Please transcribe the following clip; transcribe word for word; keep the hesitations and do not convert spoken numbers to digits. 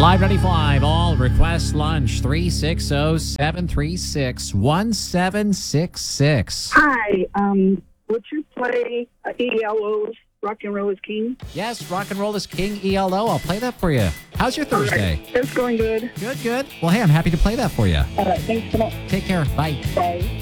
Live ninety-five, all request lunch, three six zero, seven three six, one seven six six. Hi, um, would you play uh, E L O's Rock and Roll is King? Yes, Rock and Roll is King, E L O. I'll play that for you. How's your Thursday? Right. It's going good. Good, good. Well, hey, I'm happy to play that for you. All right, thanks so much. Take care. Bye. Bye.